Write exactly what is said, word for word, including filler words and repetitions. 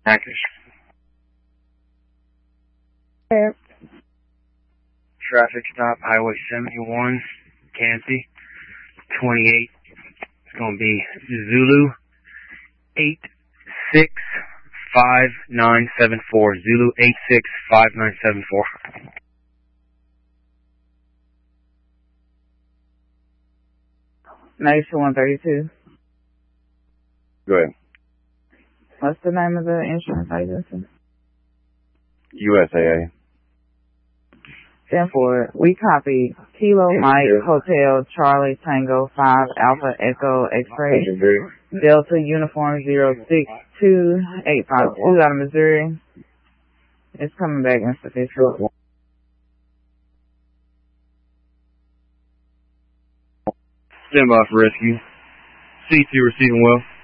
Packers. There. Traffic stop, Highway seventy-one, Kansas, twenty-eight. It's going to be Zulu eight six five nine seven four. Zulu eight six five nine seven four. ninety-two one thirty-two. Go ahead. What's the name of the insurance agency? U S A A. ten four. We copy Kilo Mike Hotel Charlie Tango five Alpha Echo X-Ray Delta Uniform zero six two eight five. We got a Missouri. It's coming back insufficient. Stand by for rescue. C two receiving well.